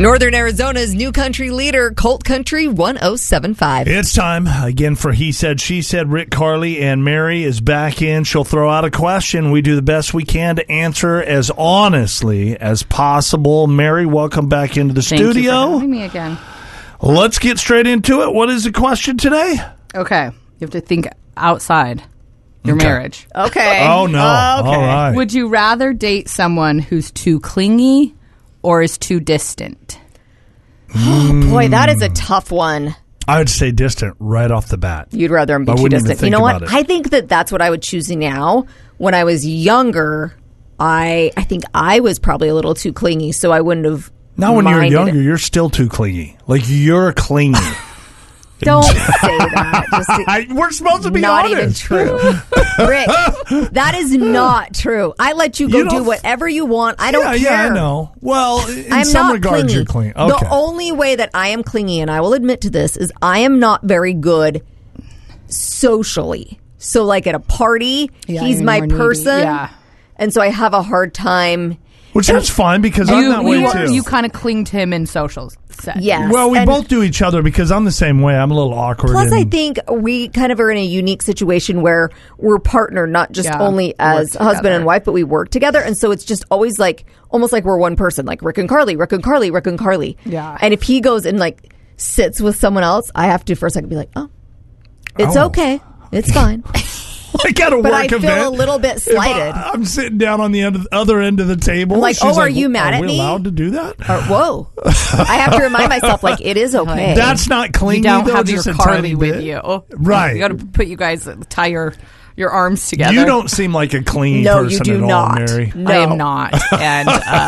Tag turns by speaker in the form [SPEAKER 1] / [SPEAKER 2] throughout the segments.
[SPEAKER 1] Northern Arizona's new country leader, Colt Country 1075.
[SPEAKER 2] It's time again for He Said, She Said. Rick Carly and Mary is back in. She'll throw out a question. We do the best we can to answer as honestly as possible. Mary, welcome back into the studio.
[SPEAKER 3] Thank you for having me again.
[SPEAKER 2] Let's get straight into it. What is the question today?
[SPEAKER 3] Okay. You have to think outside your marriage.
[SPEAKER 1] Okay.
[SPEAKER 2] Oh, no.
[SPEAKER 1] Okay.
[SPEAKER 2] All right.
[SPEAKER 3] Would you rather date someone who's too clingy or is too distant?
[SPEAKER 1] Boy, that is a tough one.
[SPEAKER 2] I would say distant right off the bat.
[SPEAKER 1] You'd rather him be
[SPEAKER 2] I
[SPEAKER 1] too
[SPEAKER 2] wouldn't even
[SPEAKER 1] distant. You
[SPEAKER 2] think
[SPEAKER 1] know what?
[SPEAKER 2] about it.
[SPEAKER 1] I think that's what I would choose now. When I was younger, I think I was probably a little too clingy, so I wouldn't have.
[SPEAKER 2] Not when you're
[SPEAKER 1] minded
[SPEAKER 2] younger.
[SPEAKER 1] it.
[SPEAKER 2] You're still too clingy. Like, you're clingy.
[SPEAKER 1] Don't say that. Just
[SPEAKER 2] We're supposed to be
[SPEAKER 1] not
[SPEAKER 2] honest.
[SPEAKER 1] even true. Rick, that is not true. I let you go
[SPEAKER 2] You don't-
[SPEAKER 1] do whatever you want. I don't care.
[SPEAKER 2] Yeah, I know. Well, in
[SPEAKER 1] I'm
[SPEAKER 2] some
[SPEAKER 1] not
[SPEAKER 2] regards,
[SPEAKER 1] clingy.
[SPEAKER 2] you're clingy. Okay.
[SPEAKER 1] The only way that I am clingy, and I will admit to this, is I am not very good socially. So, like at a party,
[SPEAKER 3] Yeah,
[SPEAKER 1] he's
[SPEAKER 3] you're
[SPEAKER 1] my
[SPEAKER 3] more needy.
[SPEAKER 1] person.
[SPEAKER 3] Yeah.
[SPEAKER 1] And so I have a hard time.
[SPEAKER 2] Which that's fine because I'm that way too.
[SPEAKER 3] You kind of cling to him in social settings.
[SPEAKER 1] Yes.
[SPEAKER 2] Well, we
[SPEAKER 1] And
[SPEAKER 2] both do each other because I'm the same way. I'm a little awkward.
[SPEAKER 1] Plus,
[SPEAKER 2] and-
[SPEAKER 1] I think we kind of are in a unique situation where we're partnered, not just
[SPEAKER 3] Yeah,
[SPEAKER 1] only as
[SPEAKER 3] work
[SPEAKER 1] husband
[SPEAKER 3] together.
[SPEAKER 1] and wife, but we work together. And so it's just always like, almost like we're one person, like Rick and Carly, Rick and Carly, Rick and Carly.
[SPEAKER 3] Yeah.
[SPEAKER 1] And if he goes and like sits with someone else, I have to for a second be like, oh, it's
[SPEAKER 2] Oh.
[SPEAKER 1] okay. It's fine.
[SPEAKER 2] like at a
[SPEAKER 1] But I
[SPEAKER 2] work
[SPEAKER 1] feel
[SPEAKER 2] event,
[SPEAKER 1] a little bit
[SPEAKER 2] if
[SPEAKER 1] slighted.
[SPEAKER 2] I'm sitting down on the other end of the table.
[SPEAKER 1] I'm like,
[SPEAKER 2] she's
[SPEAKER 1] oh, are you mad
[SPEAKER 2] are
[SPEAKER 1] at
[SPEAKER 2] we
[SPEAKER 1] me?
[SPEAKER 2] allowed to do that?
[SPEAKER 1] Or, whoa. I have to remind myself, like, it is okay.
[SPEAKER 2] That's not clingy.
[SPEAKER 3] You don't
[SPEAKER 2] though,
[SPEAKER 3] have your
[SPEAKER 2] just a
[SPEAKER 3] Carly
[SPEAKER 2] tiny
[SPEAKER 3] with
[SPEAKER 2] bit.
[SPEAKER 3] you.
[SPEAKER 2] Right.
[SPEAKER 3] You got to put you guys, tie your arms together.
[SPEAKER 2] You don't seem like a clingy
[SPEAKER 1] No,
[SPEAKER 2] person
[SPEAKER 1] you do
[SPEAKER 2] at
[SPEAKER 1] not.
[SPEAKER 2] all, Mary.
[SPEAKER 1] No.
[SPEAKER 3] I am not. And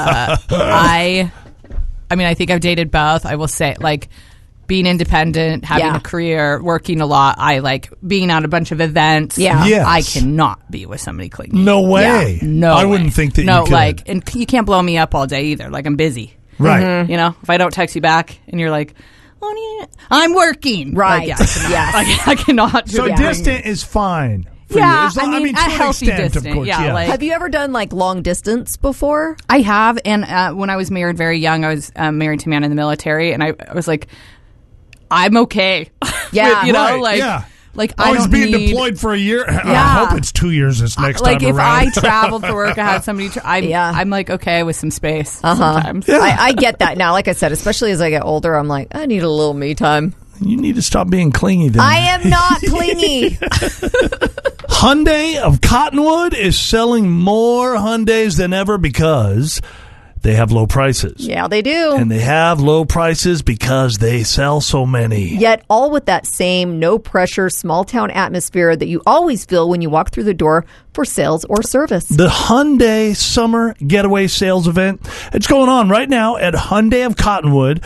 [SPEAKER 3] I mean, I think I've dated both. I will say, like, being independent, having
[SPEAKER 1] Yeah.
[SPEAKER 3] a career, working a lot. I like being at a bunch of events.
[SPEAKER 1] Yeah.
[SPEAKER 2] Yes.
[SPEAKER 3] I cannot be with somebody clingy.
[SPEAKER 2] No way.
[SPEAKER 3] No,
[SPEAKER 2] I
[SPEAKER 3] way.
[SPEAKER 2] wouldn't think that
[SPEAKER 3] no,
[SPEAKER 2] you could.
[SPEAKER 3] like, and you can't blow me up all day either. Like, I'm busy.
[SPEAKER 2] Right.
[SPEAKER 1] Mm-hmm.
[SPEAKER 3] You know, if I don't text you back and you're like, I'm working.
[SPEAKER 1] Right.
[SPEAKER 3] Like, yeah, I cannot.
[SPEAKER 1] Yes.
[SPEAKER 3] I cannot do
[SPEAKER 2] So
[SPEAKER 3] that.
[SPEAKER 2] distant is fine. For
[SPEAKER 3] Yeah,
[SPEAKER 2] you. As long-
[SPEAKER 3] I mean,
[SPEAKER 2] to
[SPEAKER 3] a
[SPEAKER 2] an
[SPEAKER 3] healthy
[SPEAKER 2] extent,
[SPEAKER 3] distant,
[SPEAKER 2] of course.
[SPEAKER 3] yeah, like-
[SPEAKER 1] Have you ever done like long distance before?
[SPEAKER 3] I have, and when I was married very young, I was married to a man in the military, and I was like, I'm okay.
[SPEAKER 1] Yeah.
[SPEAKER 3] with, you know,
[SPEAKER 2] Right,
[SPEAKER 3] like,
[SPEAKER 2] yeah.
[SPEAKER 3] like
[SPEAKER 2] Oh,
[SPEAKER 3] I
[SPEAKER 2] he's
[SPEAKER 3] don't
[SPEAKER 2] being
[SPEAKER 3] need,
[SPEAKER 2] deployed for a year. I
[SPEAKER 3] Yeah.
[SPEAKER 2] hope it's 2 years this next
[SPEAKER 3] like
[SPEAKER 2] time
[SPEAKER 3] if
[SPEAKER 2] around.
[SPEAKER 3] I traveled for work, I had somebody. I'm like okay with some space sometimes.
[SPEAKER 2] Yeah.
[SPEAKER 1] I get that now. Like I said, especially as I get older, I'm like, I need a little me time.
[SPEAKER 2] You need to stop being clingy then.
[SPEAKER 1] I am not clingy.
[SPEAKER 2] Hyundai of Cottonwood is selling more Hyundais than ever because they have low prices.
[SPEAKER 1] Yeah, they do.
[SPEAKER 2] And they have low prices because they sell so many.
[SPEAKER 1] Yet all with that same no pressure small town atmosphere that you always feel when you walk through the door for sales or service.
[SPEAKER 2] The Hyundai Summer Getaway Sales Event. It's going on right now at Hyundai of Cottonwood.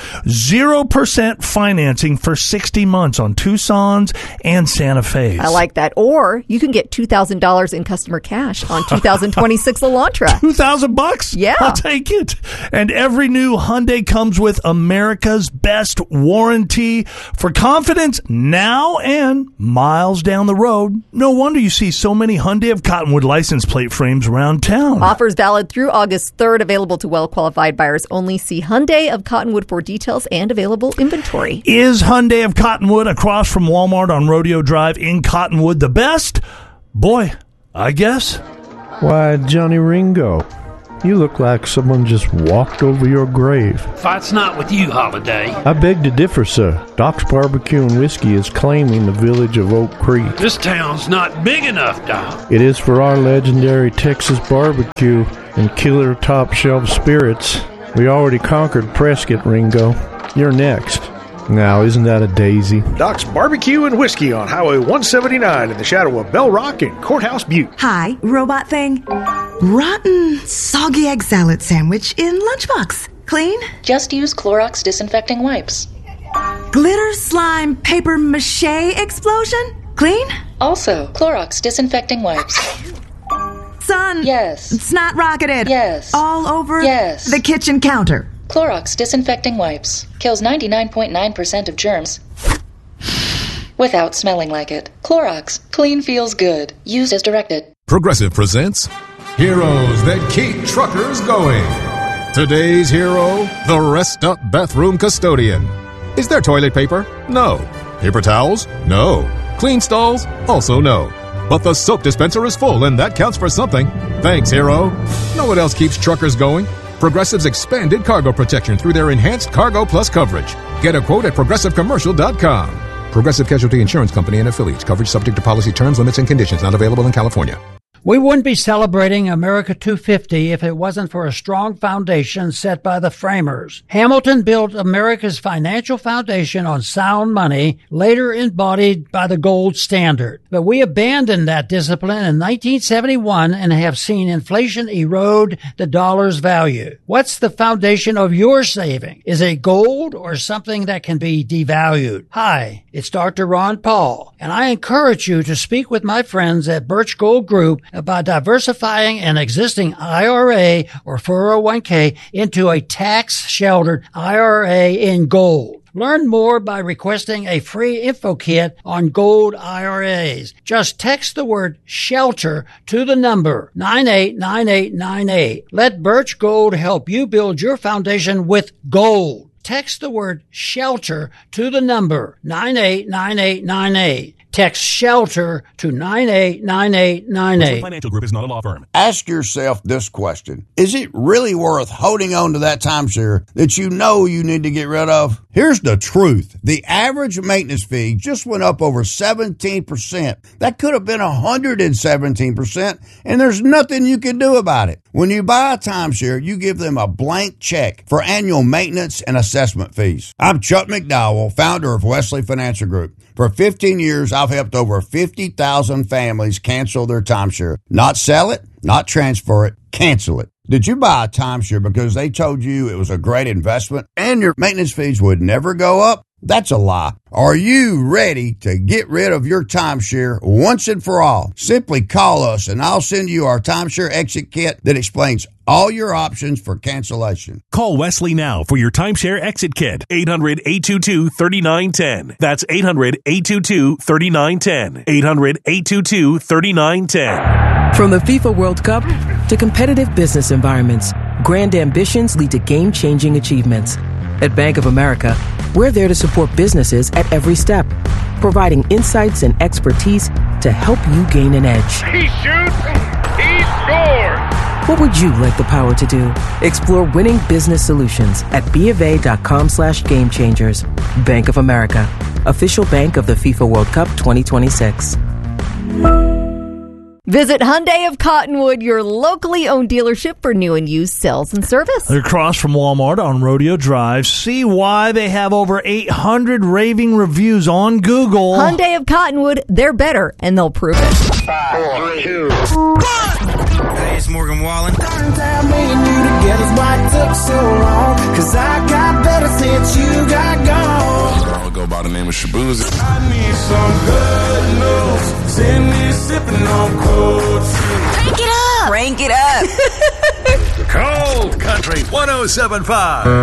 [SPEAKER 2] 0% financing for 60 months on Tucson's and Santa Fe's.
[SPEAKER 1] I like that. Or you can get $2,000 in customer cash on 2026 Elantra.
[SPEAKER 2] $2,000?
[SPEAKER 1] Yeah.
[SPEAKER 2] I'll take it. And every new Hyundai comes with America's best warranty for confidence now and miles down the road. No wonder you see so many Hyundai of Cottonwood license plate frames around town.
[SPEAKER 1] Offers valid through August 3rd, available to well-qualified buyers only. See Hyundai of Cottonwood for details and available inventory.
[SPEAKER 2] Is Hyundai of Cottonwood across from Walmart on Rodeo Drive in Cottonwood the best? Boy, I guess.
[SPEAKER 4] Why, Johnny Ringo, you look like someone just walked over your grave.
[SPEAKER 5] Fight's not with you, Holiday.
[SPEAKER 4] I beg to differ, sir. Doc's Barbecue and Whiskey is claiming the village of Oak Creek.
[SPEAKER 5] This town's not big enough, Doc.
[SPEAKER 4] It is for our legendary Texas barbecue and killer top shelf spirits. We already conquered Prescott, Ringo. You're next. Now, isn't that a daisy?
[SPEAKER 6] Doc's Barbecue and Whiskey on Highway 179 in the shadow of Bell Rock and Courthouse Butte.
[SPEAKER 7] Hi, robot thing. Rotten, soggy egg salad sandwich in lunchbox. Clean?
[SPEAKER 8] Just use Clorox disinfecting wipes.
[SPEAKER 7] Glitter slime paper mache explosion? Clean?
[SPEAKER 8] Also, Clorox disinfecting wipes.
[SPEAKER 7] Sun.
[SPEAKER 8] Yes.
[SPEAKER 7] Snot rocketed.
[SPEAKER 8] Yes.
[SPEAKER 7] All over
[SPEAKER 8] Yes.
[SPEAKER 7] the kitchen counter.
[SPEAKER 8] Clorox disinfecting wipes. Kills 99.9% of germs without smelling like it. Clorox. Clean feels good. Used as directed.
[SPEAKER 9] Progressive presents Heroes That Keep Truckers Going. Today's hero, the Rest Up Bathroom Custodian. Is there toilet paper? No. Paper towels? No. Clean stalls? Also no. But the soap dispenser is full, and that counts for something. Thanks, hero. Know what else keeps truckers going? Progressive's expanded cargo protection through their enhanced Cargo Plus coverage. Get a quote at progressivecommercial.com. Progressive Casualty Insurance Company and affiliates. Coverage subject to policy terms, limits, and conditions. Not available in California.
[SPEAKER 10] We wouldn't be celebrating America 250 if it wasn't for a strong foundation set by the framers. Hamilton built America's financial foundation on sound money, later embodied by the gold standard. But we abandoned that discipline in 1971 and have seen inflation erode the dollar's value. What's the foundation of your saving? Is it gold or something that can be devalued? Hi, it's Dr. Ron Paul, and I encourage you to speak with my friends at Birch Gold Group about diversifying an existing IRA or 401k into a tax-sheltered IRA in gold. Learn more by requesting a free info kit on gold IRAs. Just text the word SHELTER to the number 989898. Let Birch Gold help you build your foundation with gold. Text the word SHELTER to the number 989898. Text SHELTER to 989898.
[SPEAKER 11] Financial Group is not a law firm.
[SPEAKER 12] Ask yourself this question. Is it really worth holding on to that timeshare that you know you need to get rid of? Here's the truth. The average maintenance fee just went up over 17%. That could have been 117%, and there's nothing you can do about it. When you buy a timeshare, you give them a blank check for annual maintenance and assessment fees. I'm Chuck McDowell, founder of Wesley Financial Group. For 15 years, I've helped over 50,000 families cancel their timeshare. Not sell it, not transfer it, cancel it. Did you buy a timeshare because they told you it was a great investment and your maintenance fees would never go up? That's a lie. Are you ready to get rid of your timeshare once and for all? Simply call us and I'll send you our timeshare exit kit that explains all your options for cancellation.
[SPEAKER 11] Call Wesley now for your timeshare exit kit. 800-822-3910. That's 800-822-3910. 800-822-3910.
[SPEAKER 13] From the FIFA World Cup to competitive business environments, grand ambitions lead to game-changing achievements. At Bank of America, we're there to support businesses at every step, providing insights and expertise to help you gain an edge.
[SPEAKER 14] He shoots, he scores!
[SPEAKER 13] What would you like the power to do? Explore winning business solutions at BofA.com/gamechangers. Bank of America, official bank of the FIFA World Cup 2026.
[SPEAKER 1] Visit Hyundai of Cottonwood, your locally owned dealership for new and used sales and service.
[SPEAKER 2] They're across from Walmart on Rodeo Drive. See why they have over 800 raving reviews on Google.
[SPEAKER 1] Hyundai of Cottonwood, they're better, and they'll prove it.
[SPEAKER 14] 5, 4, 2, 1.
[SPEAKER 15] Hey, it's Morgan Wallen. Don't tell me and you together's why it took so long, 'cause I got better since you got gone.
[SPEAKER 16] I'll go by the name of Shaboozey.
[SPEAKER 15] I need some good news. Send me sipping on cold.
[SPEAKER 17] Crank it up! Crank it up!
[SPEAKER 18] Cold Country 107.5.